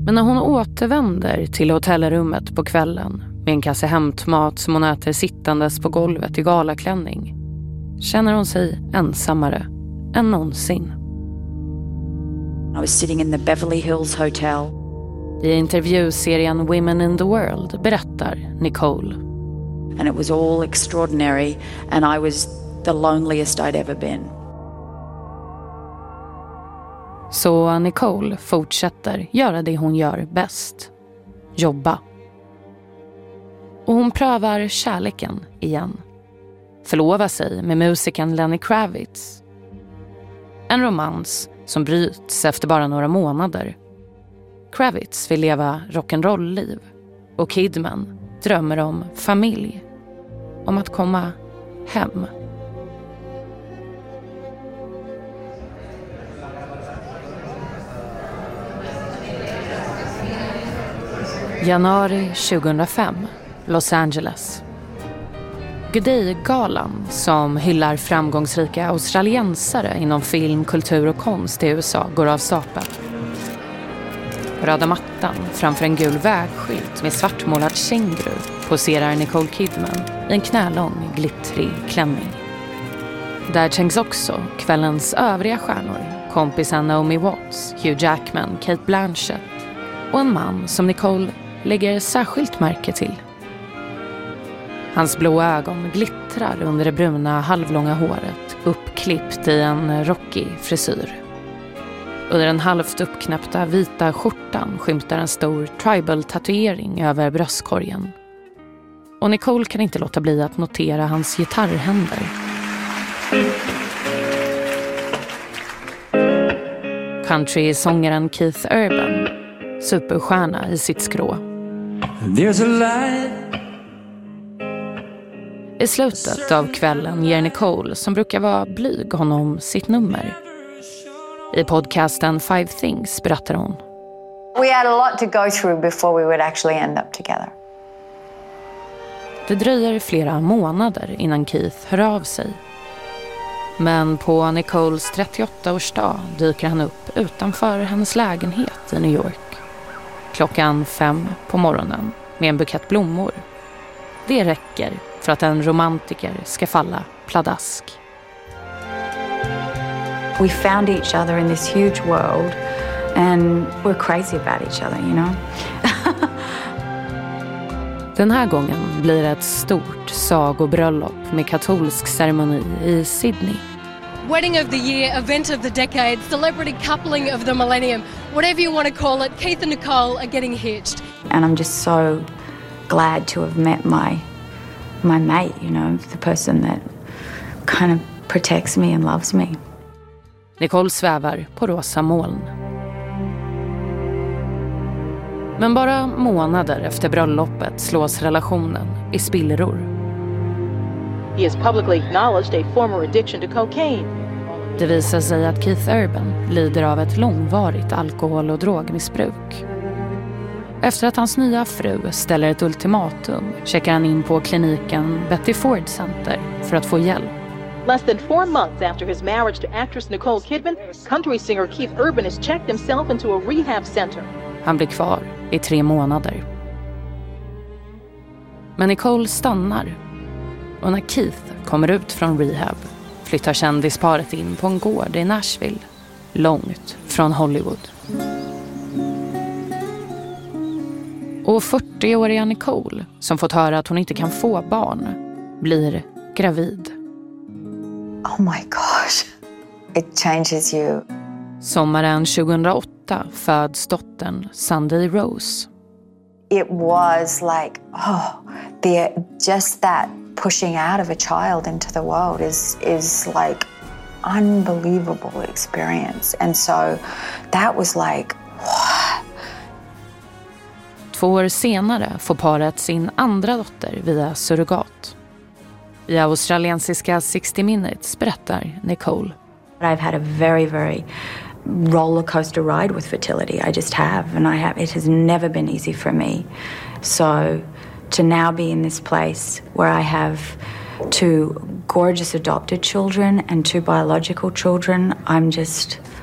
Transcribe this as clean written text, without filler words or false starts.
Men när hon återvänder till hotellrummet på kvällen med en kasse hämtmat som hon äter sittandes på golvet i galaklänning, känner hon sig ensammare än någonsin. I was sitting in the Beverly Hills Hotel. I intervjuserien Women in the World berättar Nicole. And it was all extraordinary and I was the loneliest I'd ever been. Så Nicole fortsätter göra det hon gör bäst. Jobba. Och hon prövar kärleken igen. Förlova sig med musikern Lenny Kravitz. En romans som bryts efter bara några månader. Kravitz vill leva rock'n'roll-liv. Och Kidman drömmer om familj. Om att komma hem. Januari 2005, Los Angeles. Good Day-galan som hyllar framgångsrika australiensare inom film, kultur och konst i USA går av stapeln. Röda mattan framför en gul vägskylt med svartmålad känguru poserar Nicole Kidman i en knälång, glittrig klänning. Där tänks också kvällens övriga stjärnor, kompisen Naomi Watts, Hugh Jackman, Cate Blanchett och en man som Nicole lägger särskilt märke till. Hans blå ögon glittrar under det bruna halvlånga håret, uppklippt i en rockig frisyr. Under den halvt uppknäppta vita skjortan skymtar en stor tribal-tatuering över bröstkorgen. Och Nicole kan inte låta bli att notera hans gitarrhänder. Country-sångaren Keith Urban, superstjärna i sitt skrå. There's a light. I slutet av kvällen ger Nicole, som brukar vara blyg, honom sitt nummer. I podcasten 5 Things berättar hon. We had a lot to go through before we would actually end up together. Det dröjer flera månader innan Keith hör av sig. Men på Nicoles 38-årsdag dyker han upp utanför hennes lägenhet i New York. 5:00 på morgonen med en bukett blommor. Det räcker för att en romantiker ska falla pladask. We found each other in this huge world and we're crazy about each other, you know. Den här gången blir det ett stort sagobröllop med katolsk ceremoni i Sydney. Wedding of the year, event of the decade, celebrity coupling of the millennium, whatever you want to call it, Keith and Nicole are getting hitched. And I'm just so glad to have met my mate, you know, the person that kind of protects me and loves me. Nicole svävar på rosa moln. Men bara månader efter bröllopet slås relationen i spillror. He has publicly acknowledged a former addiction to cocaine. Det visar sig att Keith Urban lider av ett långvarigt alkohol- och drogmissbruk. Efter att hans nya fru ställer ett ultimatum checkar han in på kliniken Betty Ford Center för att få hjälp. Less than 4 months after his marriage to actress Nicole Kidman, country singer Keith Urban has checked himself into a rehab center. Han blir kvar i 3 månader. Men Nicole stannar. Och när Keith kommer ut från rehab flyttar kändisparet in på en gård i Nashville, långt från Hollywood. Och 40-åriga Nicole, som fått höra att hon inte kan få barn, blir gravid. Oh my gosh. It changes you. Sommaren 2008 föds dottern Sunday Rose. It was like, just that pushing out of a child into the world is like unbelievable experience. And so that was like, what? 2 år senare får paret sin andra dotter via surrogat. I australiensiska 60 Minutes berättar Nicole. I've had a very, very roller coaster ride with fertility. I just have, and it has never been easy for me. So to now be in this place where I have 2 gorgeous adopted children and 2 biological children, I'm just